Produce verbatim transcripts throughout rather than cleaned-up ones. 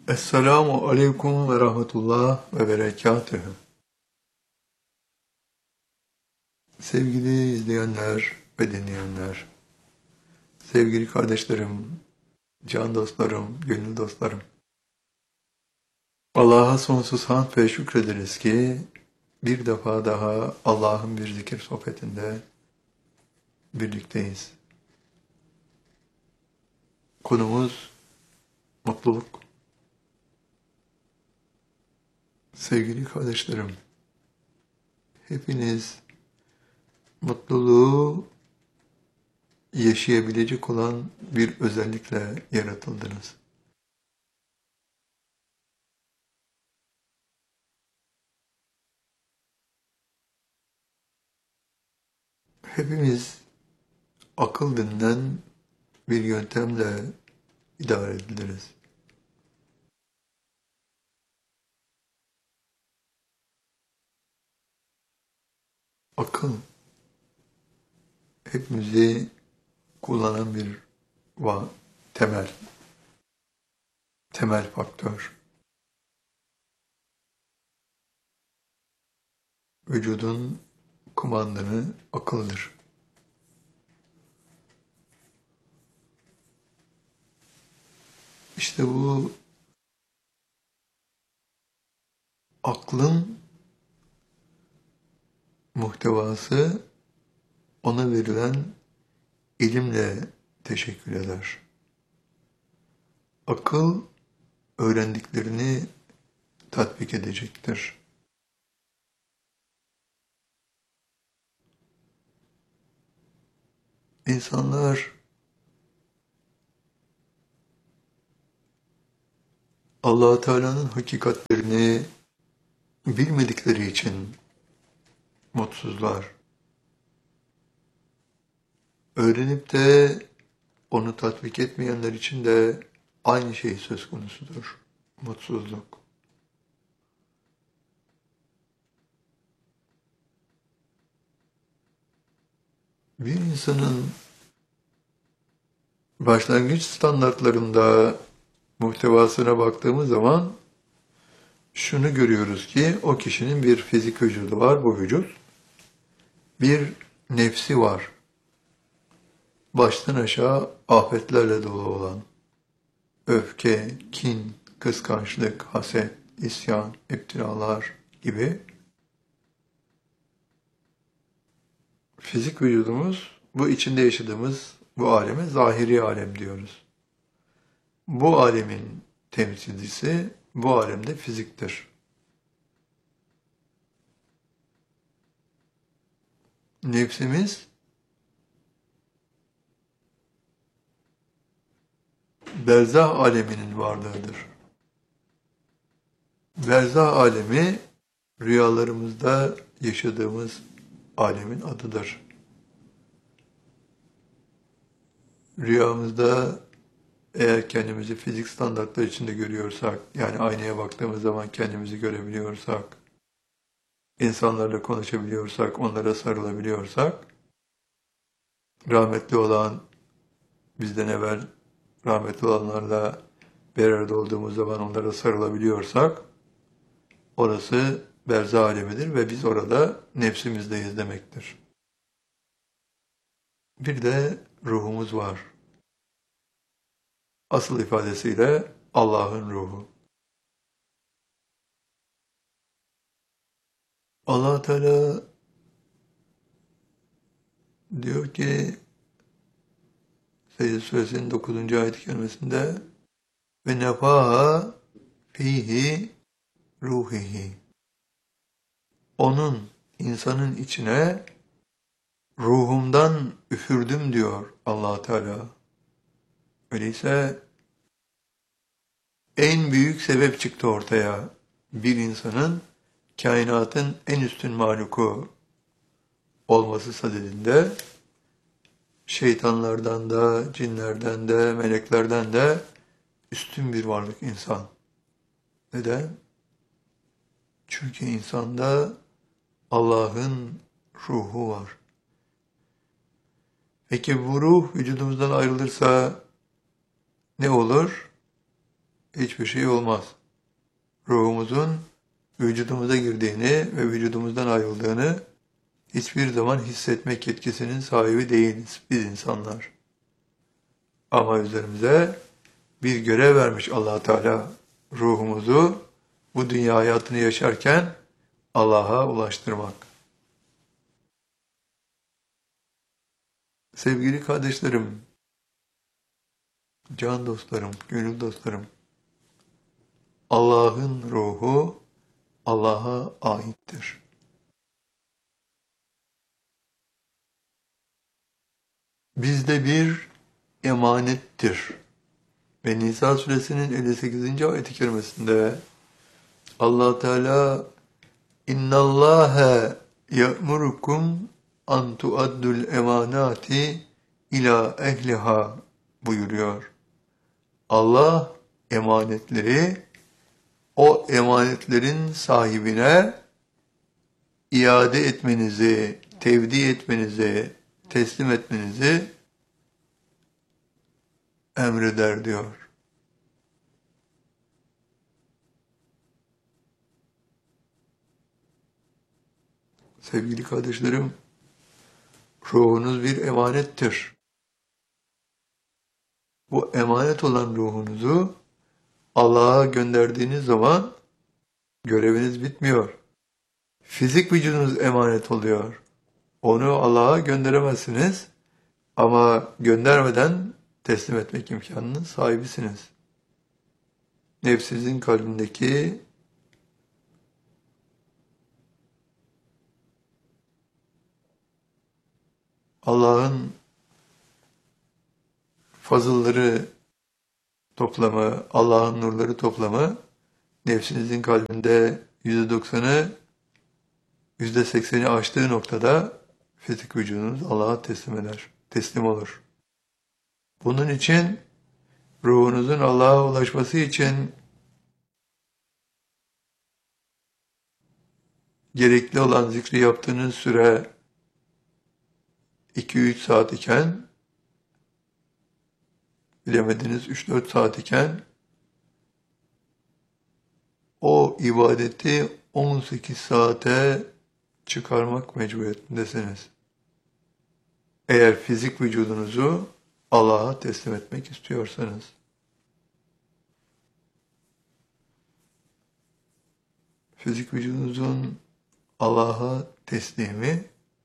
Esselamu aleyküm ve rahmetullah ve berekatühü. Sevgili izleyenler ve dinleyenler, sevgili kardeşlerim, can dostlarım, gönül dostlarım. Allah'a sonsuz hamd ve şükrederiz ki bir defa daha Allah'ın bir zikir sohbetinde birlikteyiz. Konumuz mutluluk. Sevgili kardeşlerim, hepiniz mutluluğu yaşayabilecek olan bir özellikle yaratıldınız. Hepimiz akıl denilen bir yöntemle idare ediliriz. Akıl hepimizi kullanan bir va temel, temel faktör. Vücudun kumandanı akıldır. İşte bu aklın muhtevası ona verilen ilimle teşekkür eder. Akıl öğrendiklerini tatbik edecektir. İnsanlar Allah-u Teala'nın hakikatlerini bilmedikleri için mutsuzlar. Öğrenip de onu tatbik etmeyenler için de aynı şey söz konusudur. Mutsuzluk. Bir insanın başlangıç standartlarında muhtevasına baktığımız zaman şunu görüyoruz ki o kişinin bir fizik vücudu var, bu vücut. Bir nefsi var. Baştan aşağı afetlerle dolu olan. Öfke, kin, kıskançlık, haset, isyan, iftiralar gibi. Fizik vücudumuz, bu içinde yaşadığımız bu aleme zahiri alem diyoruz. Bu alemin temsilcisi bu alemde fiziktir. Nefsimiz berzah aleminin varlığıdır. Berzah alemi rüyalarımızda yaşadığımız alemin adıdır. Rüyamızda eğer kendimizi fizik standartlar içinde görüyorsak, yani aynaya baktığımız zaman kendimizi görebiliyorsak, insanlarla konuşabiliyorsak, onlara sarılabiliyorsak, rahmetli olan, bizden evvel rahmetli olanlarla bir arada olduğumuz zaman onlara sarılabiliyorsak, orası berzah alemidir ve biz orada nefsimizdeyiz demektir. Bir de ruhumuz var. Asıl ifadesiyle Allah'ın ruhu. Allah Teala diyor ki Secde Suresinin dokuzuncu ayet-i kerimesinde ve nefaha fihi ruhihi. Onun, insanın içine ruhumdan üfürdüm diyor Allah Teala. Öyleyse en büyük sebep çıktı ortaya. Bir insanın kainatın en üstün mahluku olması sadedinde şeytanlardan da, cinlerden de, meleklerden de üstün bir varlık insan. Neden? Çünkü insanda Allah'ın ruhu var. Peki bu ruh vücudumuzdan ayrılırsa ne olur? hiçbir şey olmaz. Ruhumuzun vücudumuza girdiğini ve vücudumuzdan ayrıldığını hiçbir zaman hissetmek yetkisinin sahibi değiliz biz insanlar. Ama üzerimize bir görev vermiş Allah Teala, ruhumuzu bu dünya hayatını yaşarken Allah'a ulaştırmak. Sevgili kardeşlerim, can dostlarım, gönül dostlarım, Allah'ın ruhu Allah'a aittir. Bizde bir emanettir. Ve Nisa suresinin elli sekizinci ayet-i kerimesinde Allah Teala İnnallâhe ya'murukum an tuaddul emanati ila ehliha buyuruyor. Allah emanetleri o emanetlerin sahibine iade etmenizi, tevdi etmenizi, teslim etmenizi emreder diyor. Sevgili kardeşlerim, ruhunuz bir emanettir. Bu emanet olan ruhunuzu Allah'a gönderdiğiniz zaman göreviniz bitmiyor. Fizik vücudunuz emanet oluyor. Onu Allah'a gönderemezsiniz ama göndermeden teslim etmek imkanının sahibisiniz. Nefsinizin kalbindeki Allah'ın fazılları toplamı, Allah'ın nurları toplamı, nefsinizin kalbinde yüzde doksanı, yüzde sekseni aştığı noktada fizik vücudunuz Allah'a teslim eder, teslim olur. Bunun için ruhunuzun Allah'a ulaşması için gerekli olan zikri yaptığınız süre iki üç saat iken, bilemediniz üç dört saat iken, o ibadeti on sekiz saate çıkarmak mecburiyetindesiniz. Eğer fizik vücudunuzu Allah'a teslim etmek istiyorsanız. Fizik vücudunuzun Allah'a teslimi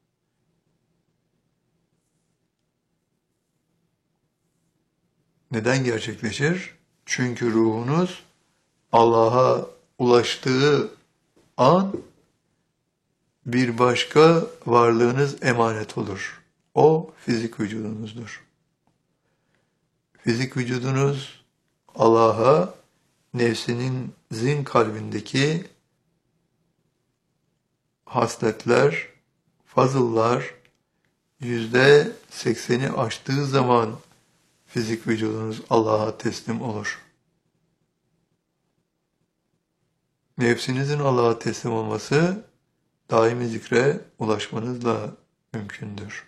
neden gerçekleşir? Çünkü ruhunuz Allah'a ulaştığı an bir başka varlığınız emanet olur. O fizik vücudunuzdur. Fizik vücudunuz Allah'a nefsinin zin kalbindeki hasletler, fazıllar yüzde sekseni aştığı zaman fizik vücudunuz Allah'a teslim olur. Nefsinizin Allah'a teslim olması daimi zikre ulaşmanızla mümkündür.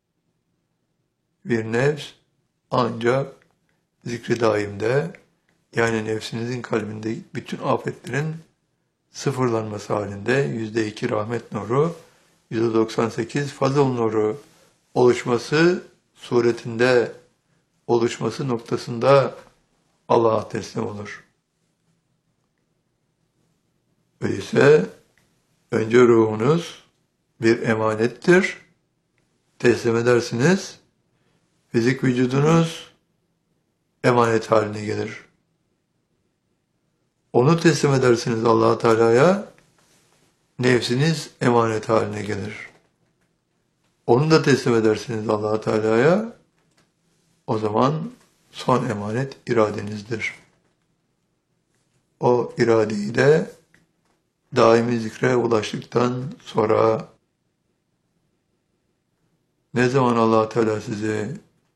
Bir nefs ancak zikri daimde, yani nefsinizin kalbinde bütün afetlerin sıfırlanması halinde yüzde iki rahmet nuru, yüzde doksan sekiz fazıl nuru oluşması suretinde, oluşması noktasında Allah'a teslim olur. Öyleyse önce ruhunuz bir emanettir. Teslim edersiniz. Fizik vücudunuz emanet haline gelir. Onu teslim edersiniz Allah Teala'ya, nefsiniz emanet haline gelir. Onu da teslim edersiniz Allah Teala'ya, o zaman son emanet iradenizdir. O iradeyi de daimi zikre ulaştıktan sonra ne zaman Allah Teala sizi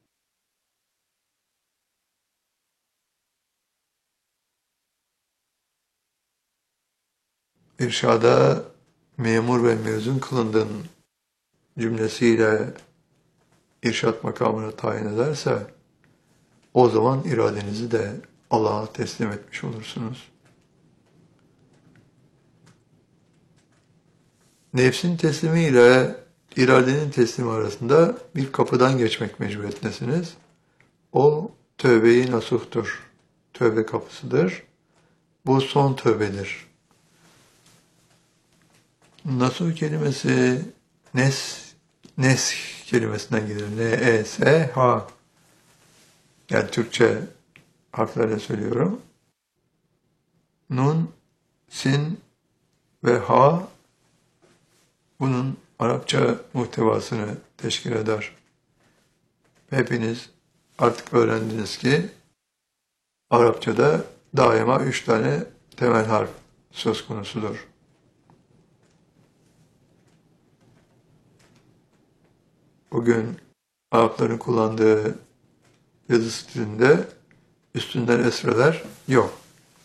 irşada memur ve mezun kılındın cümlesiyle irşat makamına tayin ederse, o zaman iradenizi de Allah'a teslim etmiş olursunuz. Nefsin teslimi ile iradenin teslimi arasında bir kapıdan geçmek mecburiyetindesiniz. O tövbe-i nasuhtur. Tövbe kapısıdır. Bu son tövbedir. Nasuh kelimesi nes, nes kelimesinden gelir. N-E-S-H. Yani Türkçe harflerle söylüyorum. Nun, sin ve ha bunun Arapça muhtevasını teşkil eder. Hepiniz artık öğrendiniz ki Arapçada daima üç tane temel harf söz konusudur. Bugün Arapların kullandığı yazı stilinde üstünden esreler yok.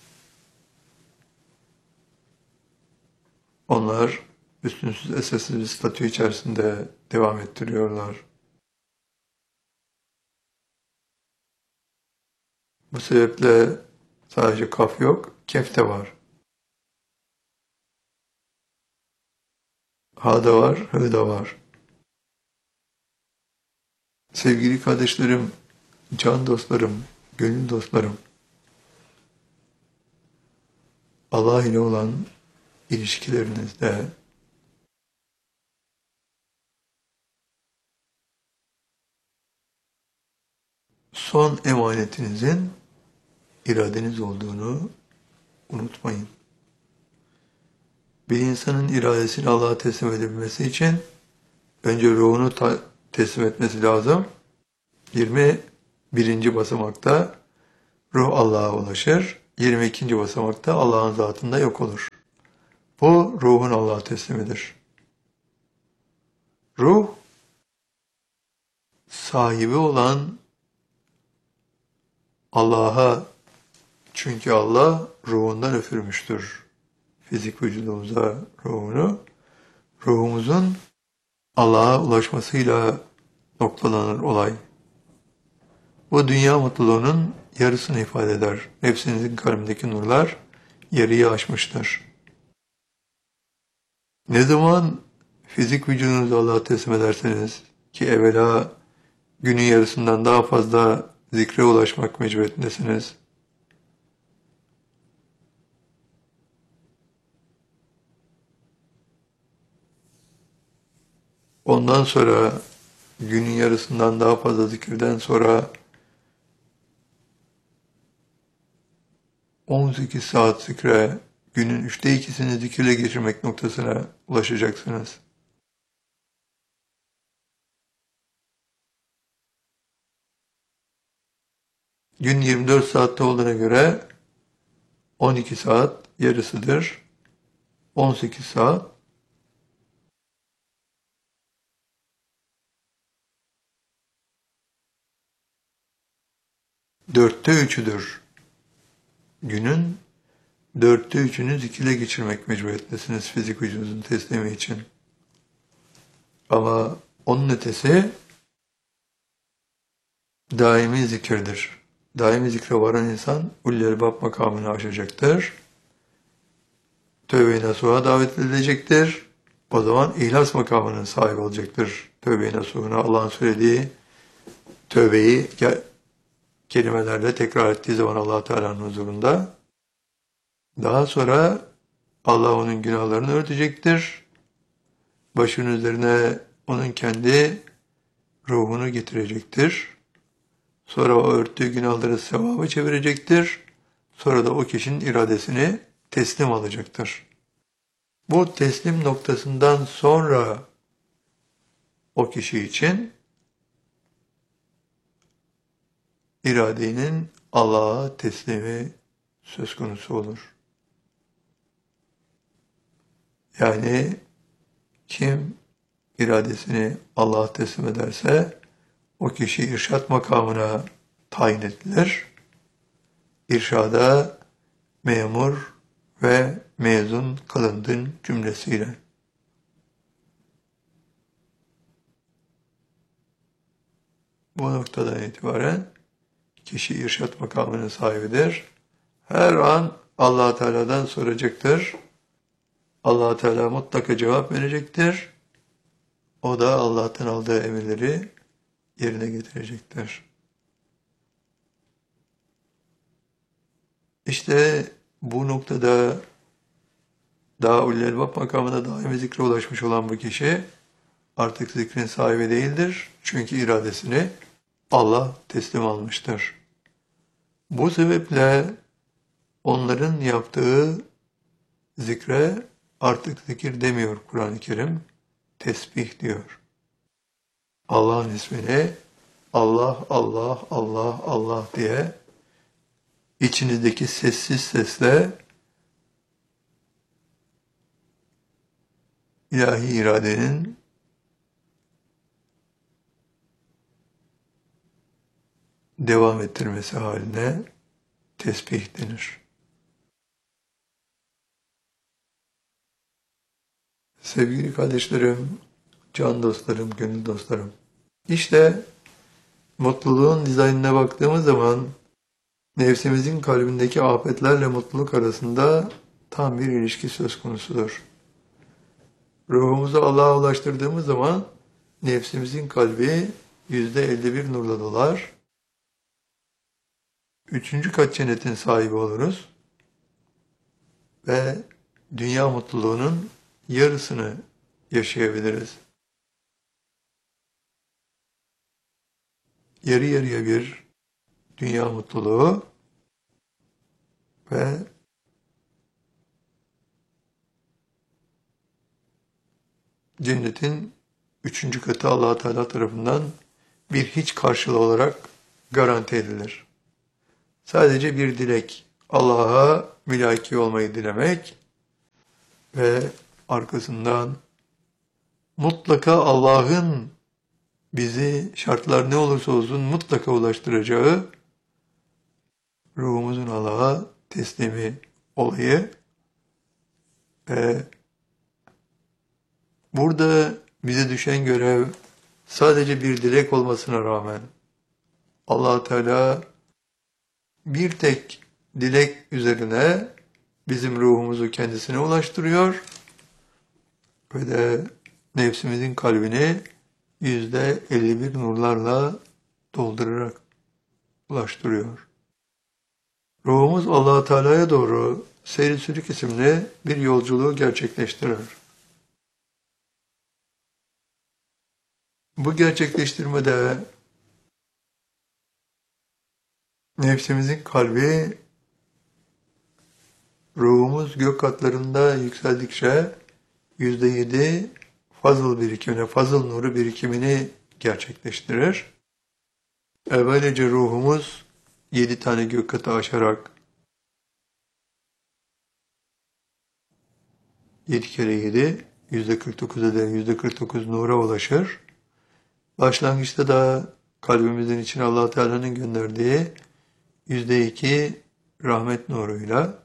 Onlar üstünsüz esresiz bir statü içerisinde devam ettiriyorlar. Bu sebeple sadece kaf yok, kef de var. Ha da var, hı da var. Sevgili kardeşlerim, can dostlarım, gönül dostlarım, Allah ile olan ilişkilerinizde son emanetinizin iradeniz olduğunu unutmayın. Bir insanın iradesini Allah'a teslim edebilmesi için önce ruhunu teslim etmesi lazım. yirmi birinci basamakta ruh Allah'a ulaşır. yirmi ikinci basamakta Allah'ın zatında yok olur. Bu ruhun Allah'a teslimidir. Ruh sahibi olan Allah'a, çünkü Allah ruhundan üfürmüştür fizik vücudumuza ruhunu. Ruhumuzun Allah'a ulaşmasıyla noktalanır olay. Bu dünya mutluluğunun yarısını ifade eder. Nefsinizin kalbindeki nurlar yarıyı aşmıştır. Ne zaman fizik vücudunuzu Allah'a teslim ederseniz, ki evvela günün yarısından daha fazla zikre ulaşmak mecburiyetindesiniz. Ondan sonra günün yarısından daha fazla zikirden sonra on sekiz saat zikre, günün üçte ikisini zikirle geçirmek noktasına ulaşacaksınız. Gün yirmi dört saatte olduğuna göre on iki saat yarısıdır. on sekiz saat. Dörtte üçüdür. Günün dörtte üçünü zikirle geçirmek mecburiyetindesiniz fizik vücudunuzun teslimi için. Ama onun ötesi daimi zikirdir. Daimi zikre varan insan Ulul Elbab makamını aşacaktır. Tövbe-i nasuha davet edilecektir. O zaman ihlas makamının sahibi olacaktır. Tövbe-i nasuhuna Allah'ın söylediği tövbeyi kelimelerle tekrar ettiği zaman Allah Teala'nın huzurunda. Daha sonra Allah onun günahlarını örtecektir. Başının üzerine onun kendi ruhunu getirecektir. Sonra o örttüğü günahları sevaba çevirecektir. Sonra da o kişinin iradesini teslim alacaktır. Bu teslim noktasından sonra o kişi için iradenin Allah'a teslimi söz konusu olur. Yani kim iradesini Allah'a teslim ederse o kişi irşat makamına tayin edilir. İrşada memur ve mezun kılındın cümlesiyle. Bu noktadan itibaren kişi irşat makamının sahibidir. Her an Allah Teala'dan soracaktır. Allah Teala mutlaka cevap verecektir. O da Allah'tan aldığı emirleri yerine getirecektir. İşte bu noktada Dâ'ul Elbab makamına daimi zikre ulaşmış olan bu kişi artık zikrin sahibi değildir. Çünkü iradesini Allah teslim almıştır. Bu sebeple onların yaptığı zikre artık zikir demiyor Kur'an-ı Kerim, tesbih diyor. Allah'ın ismini Allah, Allah, Allah, Allah diye içinizdeki sessiz sesle ilahi iradenin devam ettirmesi haline tesbih denir. Sevgili kardeşlerim, can dostlarım, gönül dostlarım. İşte mutluluğun dizaynına baktığımız zaman nefsimizin kalbindeki afetlerle mutluluk arasında tam bir ilişki söz konusudur. Ruhumuzu Allah'a ulaştırdığımız zaman nefsimizin kalbi yüzde elli bir nurla dolar. Üçüncü kat cennetin sahibi oluruz. Ve dünya mutluluğunun yarısını yaşayabiliriz. Yarı yarıya bir dünya mutluluğu ve cennetin üçüncü katı Allah Teala tarafından bir hiç karşılığı olarak garanti edilir. Sadece bir dilek, Allah'a mülaki olmayı dilemek ve arkasından mutlaka Allah'ın bizi şartlar ne olursa olsun mutlaka ulaştıracağı ruhumuzun Allah'a teslimi olayı ve burada bize düşen görev sadece bir dilek olmasına rağmen Allah Teala bir tek dilek üzerine bizim ruhumuzu kendisine ulaştırıyor ve de nefsimizin kalbini yüzde elli bir nurlarla doldurarak ulaştırıyor. Ruhumuz Allah Teala'ya doğru seyri sülük isimli bir yolculuğu gerçekleştirir. Bu gerçekleştirmede nefsimizin kalbi ruhumuz gök katlarında yükseldikçe yüzde yedi fazıl birikimine, fazıl nuru birikimini gerçekleştirir. E böylece ruhumuz yedi tane gök katı aşarak yedi kere yedi, yüzde kırk dokuz eder, yüzde kırk dokuz nura ulaşır. Başlangıçta da kalbimizin içine Allah Teala'nın gönderdiği yüzde iki rahmet nuruyla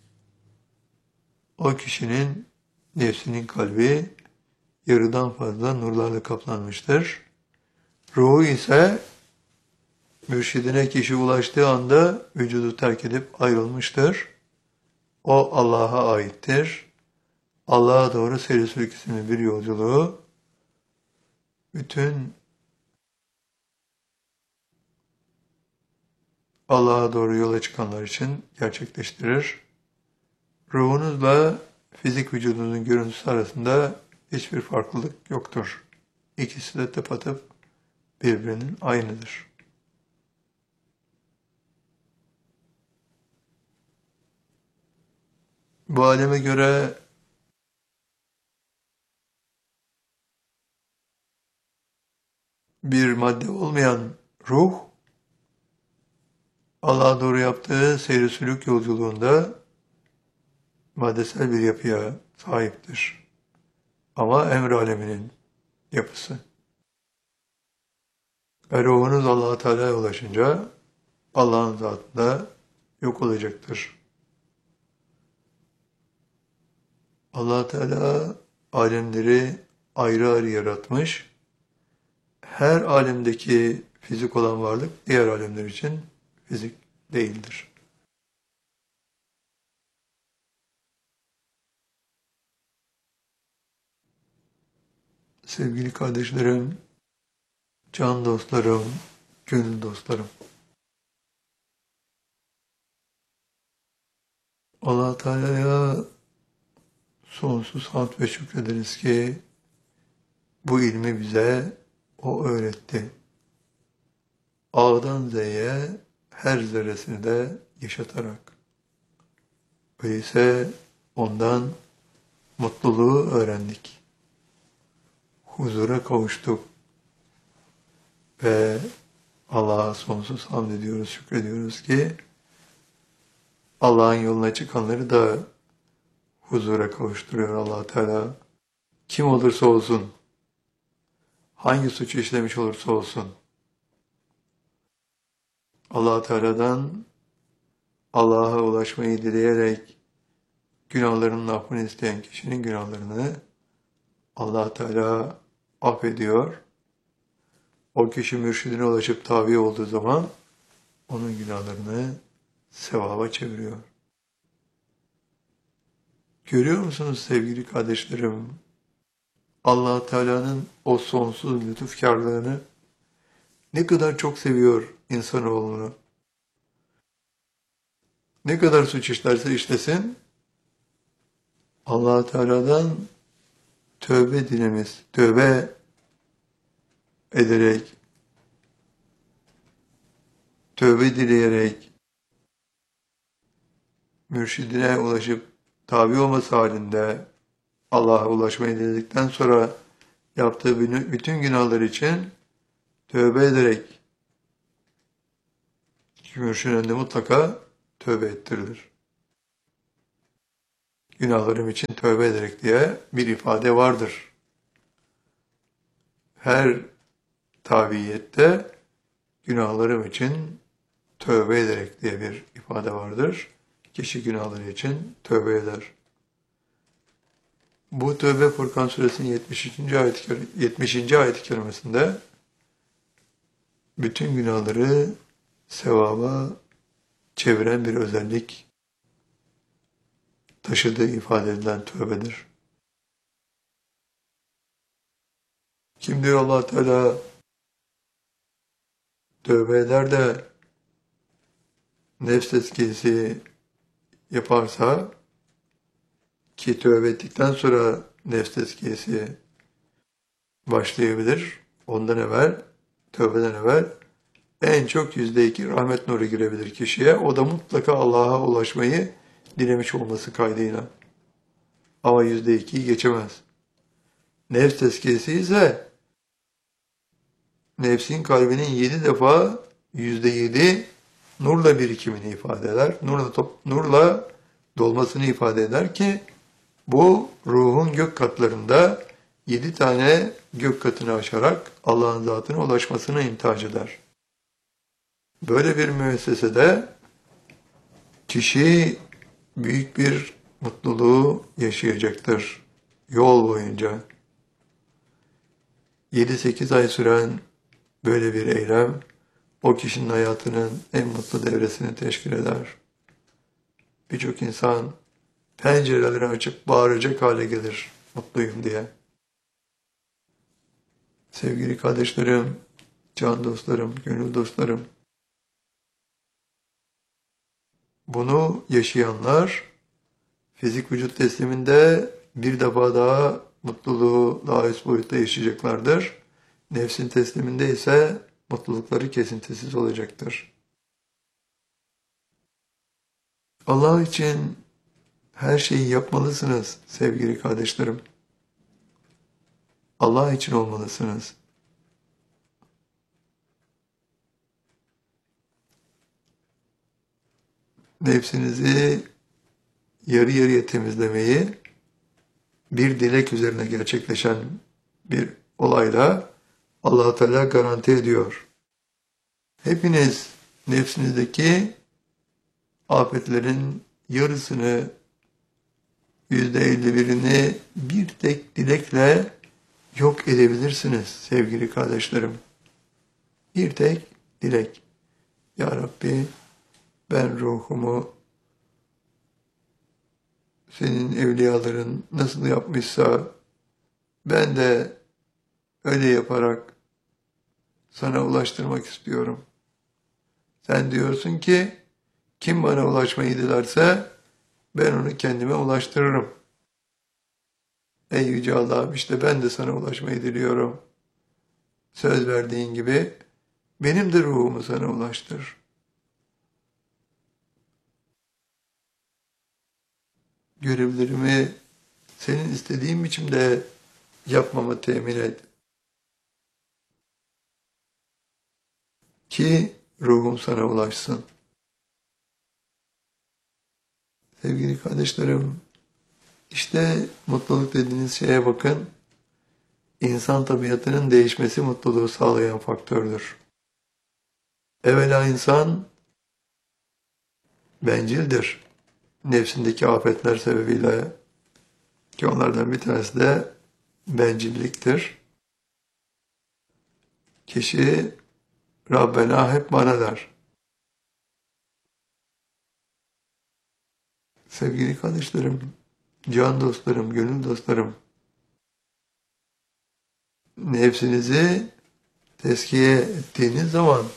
o kişinin nefsinin kalbi yarıdan fazla nurlarla kaplanmıştır. Ruhu ise mürşidine kişi ulaştığı anda vücudu terk edip ayrılmıştır. O Allah'a aittir. Allah'a doğru seyri sülük isimli bir yolculuğu bütün Allah'a doğru yola çıkanlar için gerçekleştirir. Ruhunuzla fizik vücudunuzun görüntüsü arasında hiçbir farklılık yoktur. İkisi de tepatıp birbirinin aynıdır. Bu aleme göre bir madde olmayan ruh, Allah'a doğru yaptığı seyri sülük yolculuğunda maddesel bir yapıya sahiptir. Ama emr aleminin yapısı. Ve ruhunuz Allah-u Teala'ya ulaşınca Allah'ın zatında yok olacaktır. Allah Teala alemleri ayrı ayrı yaratmış. Her alemdeki fizik olan varlık diğer alemler için fizik değildir. Sevgili kardeşlerim, can dostlarım, gönül dostlarım. Allah Teala'ya sonsuz hamd ve şükrederiz ki bu ilmi bize O öğretti. A'dan Z'ye her zerresini de yaşatarak. Öyleyse ondan mutluluğu öğrendik. Huzura kavuştuk. Ve Allah'a sonsuz hamd ediyoruz, şükrediyoruz ki Allah'ın yoluna çıkanları da huzura kavuşturuyor Allah Teala. Kim olursa olsun, hangi suçu işlemiş olursa olsun, Allah Teala'dan Allah'a ulaşmayı dileyerek günahlarının affını isteyen kişinin günahlarını Allah Teala affediyor. O kişi mürşidine ulaşıp tabi olduğu zaman onun günahlarını sevaba çeviriyor. Görüyor musunuz sevgili kardeşlerim? Allah Teala'nın o sonsuz lütufkarlığını ne kadar çok seviyor insanoğlunu. Ne kadar suç işlerse işlesin, Allah Teala'dan tövbe dilemiz, tövbe ederek, tövbe dileyerek, mürşidine ulaşıp tabi olması halinde Allah'a ulaşmayı diledikten sonra yaptığı bütün günahlar için tövbe ederek mürşidin önünde mutlaka tövbe ettirilir. Günahlarım için tövbe ederek diye bir ifade vardır. Her tabiyette günahlarım için tövbe ederek diye bir ifade vardır. Kişi günahları için tövbe eder. Bu Tövbe Furkan Suresinin yetmiş ikinci ayet-i yetmişinci ayet-i kerimesinde bütün günahları sevaba çeviren bir özellik taşıdığı ifade edilen tövbedir. Kim diyor Allah Teala tövbe eder de nefs tezkiyesi yaparsa ki tövbe ettikten sonra nefs tezkiyesi başlayabilir. Ondan evvel, tövbeden evvel en çok yüzde iki rahmet nuru girebilir kişiye. O da mutlaka Allah'a ulaşmayı dilemiş olması kaydıyla. Ama yüzde ikiyi geçemez. Nefs tezkiyesi ise nefsin kalbinin yedi defa yüzde yedi nurla birikimini ifade eder. Nurla, top, nurla dolmasını ifade eder ki bu ruhun gök katlarında yedi tane gök katını aşarak Allah'ın zatına ulaşmasına imtihac eder. Böyle bir müessesede kişi büyük bir mutluluğu yaşayacaktır yol boyunca. yedi sekiz ay süren böyle bir eylem o kişinin hayatının en mutlu devresini teşkil eder. Birçok insan pencereleri açıp bağıracak hale gelir mutluyum diye. Sevgili kardeşlerim, can dostlarım, gönül dostlarım, bunu yaşayanlar fizik vücut tesliminde bir defa daha mutluluğu daha üst boyutta yaşayacaklardır. Nefsin tesliminde ise mutlulukları kesintisiz olacaktır. Allah için her şeyi yapmalısınız sevgili kardeşlerim. Allah için olmalısınız. Nefsinizi yarı yarıya temizlemeyi bir dilek üzerine gerçekleşen bir olayla Allah Teala garanti ediyor. Hepiniz nefsinizdeki afetlerin yarısını, yüzde elli birini bir tek dilekle yok edebilirsiniz sevgili kardeşlerim. Bir tek dilek. Ya Rabbi, ben ruhumu senin evliyaların nasıl yapmışsa ben de öyle yaparak sana ulaştırmak istiyorum. Sen diyorsun ki kim bana ulaşmayı dilerse ben onu kendime ulaştırırım. Ey Yüce Allah'ım, işte ben de sana ulaşmayı diliyorum. Söz verdiğin gibi benim de ruhumu sana ulaştır. Görevlerimi senin istediğin biçimde yapmamı temin et. Ki ruhum sana ulaşsın. Sevgili kardeşlerim, işte mutluluk dediğiniz şeye bakın. İnsan tabiatının değişmesi mutluluğu sağlayan faktördür. Evvela insan bencildir. Nefsindeki afetler sebebiyle, ki onlardan bir tanesi de bencilliktir. Kişi Rabbena hep bana der. Sevgili kardeşlerim, can dostlarım, gönül dostlarım, nefsinizi tezkiye ettiğiniz zaman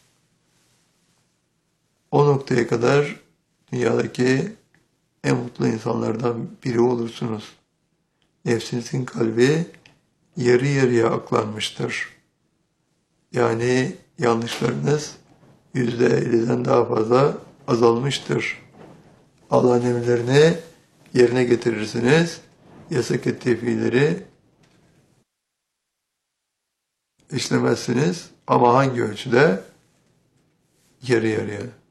o noktaya kadar dünyadaki en mutlu insanlardan biri olursunuz. Nefsinizin kalbi yarı yarıya aklanmıştır. Yani yanlışlarınız yüzde elliden daha fazla azalmıştır. Allah'ın emirlerini yerine getirirsiniz. Yasak ettiği fiilleri işlemezsiniz. Ama hangi ölçüde? Yarı yarıya.